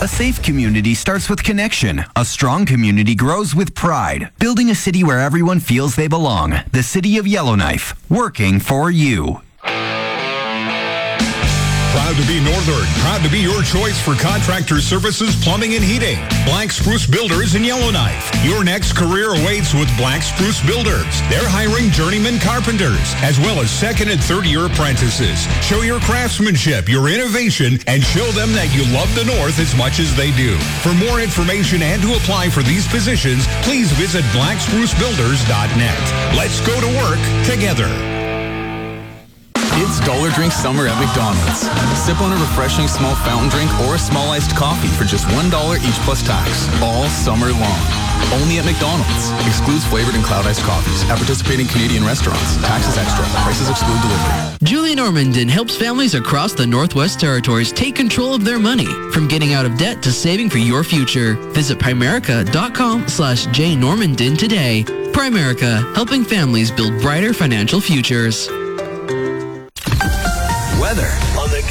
A safe community starts with connection. A strong community grows with pride. Building a city where everyone feels they belong. The City of Yellowknife, working for you. Proud to be Northern. Proud to be your choice for contractor services, plumbing, and heating. Black Spruce Builders in Yellowknife. Your next career awaits with Black Spruce Builders. They're hiring journeyman carpenters, as well as second and third year apprentices. Show your craftsmanship, your innovation, and show them that you love the North as much as they do. For more information and to apply for these positions, please visit blacksprucebuilders.net. Let's go to work together. It's Dollar Drink Summer at McDonald's. Sip on a refreshing small fountain drink or a small iced coffee for just $1 each plus tax, all summer long. Only at McDonald's. Excludes flavored and cloud iced coffees at participating Canadian restaurants. Taxes extra. Prices exclude delivery. Julie Normandin helps families across the Northwest Territories take control of their money, from getting out of debt to saving for your future. Visit Primerica.com/jnormandin today. Primerica, helping families build brighter financial futures. Weather.